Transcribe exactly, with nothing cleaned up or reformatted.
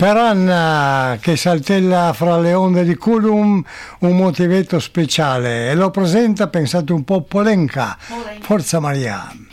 Per Anna che saltella fra le onde di Culum un motivetto speciale e lo presenta, pensate un po', Polenka, Polenka. Forza Maria.